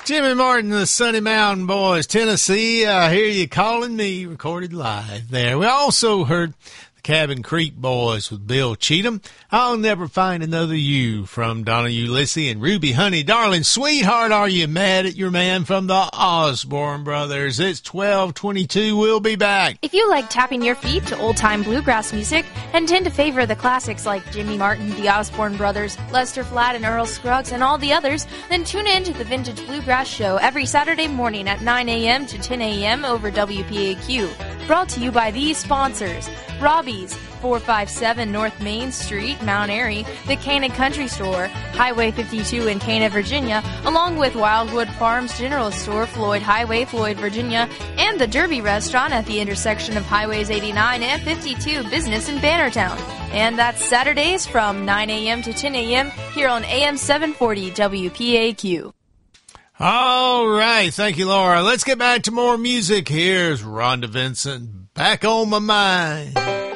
Jimmy Martin, the Sunny Mountain Boys, Tennessee. I hear you calling me, recorded live there. We also heard the Cabin Creek Boys with Bill Cheatham. I'll Never Find Another You from Donna Ulysses and Ruby Honey. Darling sweetheart, are you mad at your man from the Osborne Brothers? It's 12:22. We'll be back. If you like tapping your feet to old-time bluegrass music and tend to favor the classics like Jimmy Martin, the Osborne Brothers, Lester Flatt and Earl Scruggs, and all the others, then tune in to the Vintage Bluegrass Show every Saturday morning at 9 a.m. to 10 a.m. over WPAQ. Brought to you by these sponsors: Robbie's, 457 North Main Street, Mount Airy, the Cana Country Store, Highway 52 in Cana, Virginia, along with Wildwood Farms General Store, Floyd Highway, Floyd, Virginia, and the Derby Restaurant at the intersection of Highways 89 and 52 Business in Bannertown. And that's Saturdays from 9 a.m. to 10 a.m. here on AM 740 WPAQ. All right. Thank you, Laura. Let's get back to more music. Here's Rhonda Vincent, Back on My Mind.